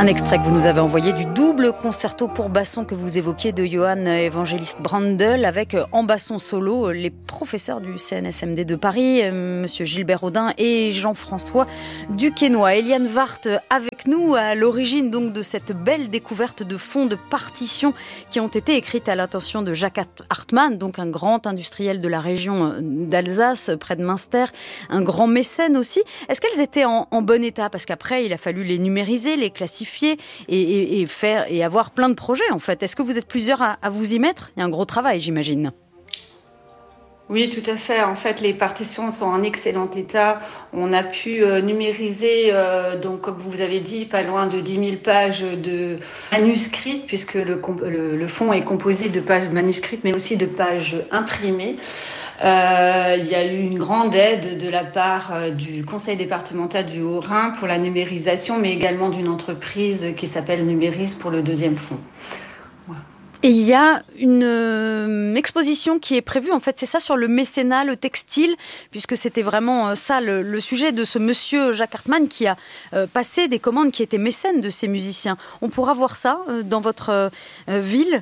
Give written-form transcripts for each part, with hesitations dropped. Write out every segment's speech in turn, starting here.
Un extrait que vous nous avez envoyé du double concerto pour basson que vous évoquiez de Johann Evangelist Brandl avec en basson solo les professeurs du CNSMD de Paris, monsieur Gilbert Audin et Jean-François Duquesnoy. Eliane Wart avec nous à l'origine donc de cette belle découverte de fonds de partitions qui ont été écrites à l'intention de Jacques Hartmann, donc un grand industriel de la région d'Alsace, près de Münster, un grand mécène aussi. Est-ce qu'elles étaient en bon état? Parce qu'après, il a fallu les numériser, les classifier et faire et avoir plein de projets en fait. Est-ce que vous êtes plusieurs à vous y mettre? Il y a un gros travail, j'imagine. Oui, tout à fait. En fait, les partitions sont en excellent état. On a pu numériser, donc comme vous avez dit, pas loin de 10 000 pages de manuscrites, puisque le fonds est composé de pages manuscrites, mais aussi de pages imprimées. Il y a eu une grande aide de la part du Conseil départemental du Haut-Rhin pour la numérisation, mais également d'une entreprise qui s'appelle Numéris pour le deuxième fonds. Et il y a une exposition qui est prévue, en fait, c'est ça, sur le mécénat, le textile, puisque c'était vraiment ça le sujet de ce monsieur Jacques Hartmann qui a passé des commandes, qui étaient mécènes de ces musiciens. On pourra voir ça dans votre ville ?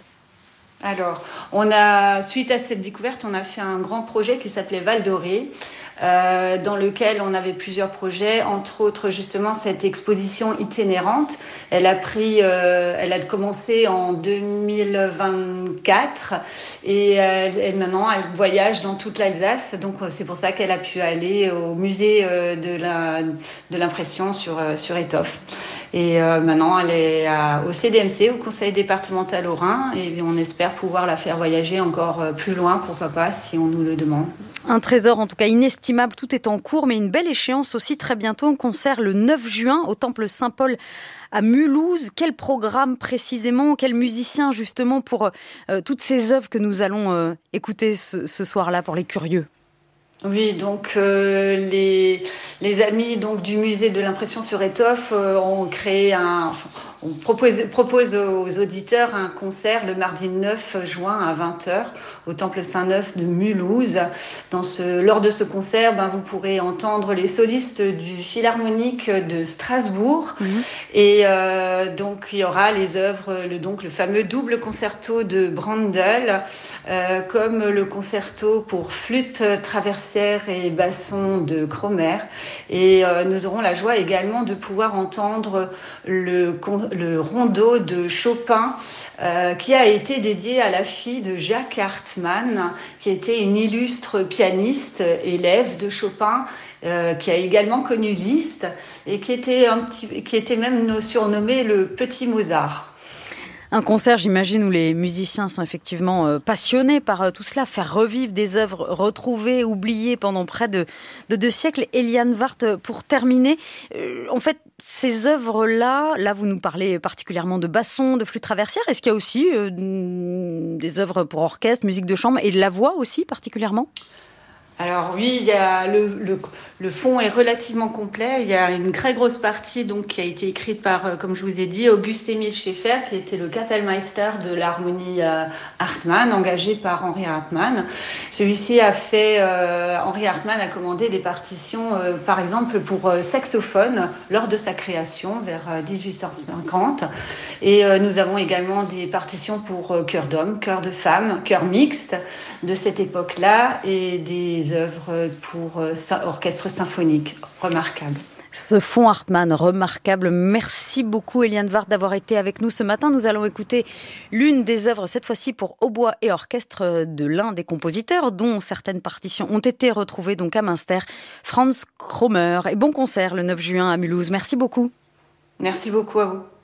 Alors, suite à cette découverte, on a fait un grand projet qui s'appelait Val Doré, dans lequel on avait plusieurs projets, entre autres justement cette exposition itinérante. Elle a commencé en 2024 et maintenant elle voyage dans toute l'Alsace. Donc c'est pour ça qu'elle a pu aller au musée de l'impression sur Étoffe. Et maintenant elle est au CDMC, au Conseil départemental Haut-Rhin, et on espère pouvoir la faire voyager encore plus loin, pourquoi pas, si on nous le demande. Un trésor en tout cas inestimable, tout est en cours, mais une belle échéance aussi très bientôt. Un concert le 9 juin au Temple Saint-Paul à Mulhouse. Quel programme précisément, quel musicien justement pour toutes ces œuvres que nous allons écouter ce soir-là pour les curieux? Oui, donc les amis donc du musée de l'impression sur Étoffe on propose aux auditeurs un concert le mardi 9 juin à 20h au Temple Saint-Neuf de Mulhouse. Lors de ce concert, vous pourrez entendre les solistes du Philharmonique de Strasbourg. Et donc il y aura les œuvres, le fameux double concerto de Brandl, comme le concerto pour flûte traversière et basson de Kromer. Et nous aurons la joie également de pouvoir entendre le rondo de Chopin qui a été dédié à la fille de Jacques Hartmann, qui était une illustre pianiste, élève de Chopin, qui a également connu Liszt et qui était même surnommé le petit Mozart. Un concert, j'imagine, où les musiciens sont effectivement passionnés par tout cela, faire revivre des œuvres retrouvées, oubliées pendant près de 2 siècles. Eliane Wart, pour terminer, en fait, ces œuvres-là, là vous nous parlez particulièrement de basson, de flûte traversière, est-ce qu'il y a aussi des œuvres pour orchestre, musique de chambre et de la voix aussi particulièrement ? Alors oui, il y a le fond est relativement complet. Il y a une très grosse partie donc qui a été écrite par, comme je vous ai dit, August-Emil Schaeffer, qui était le Kapellmeister de l'harmonie Hartmann, engagé par Henri Hartmann. Celui-ci Henri Hartmann a commandé des partitions, par exemple pour saxophone lors de sa création vers 1850. Et nous avons également des partitions pour chœur d'hommes, chœur de femmes, chœur mixte de cette époque-là et des œuvres pour orchestre symphonique remarquables. Ce fonds Hartmann remarquable. Merci beaucoup Eliane Wart d'avoir été avec nous ce matin. Nous allons écouter l'une des œuvres, cette fois-ci pour hautbois et orchestre, de l'un des compositeurs dont certaines partitions ont été retrouvées donc à Münster, Franz Kromer. Et bon concert le 9 juin à Mulhouse. Merci beaucoup. Merci beaucoup à vous.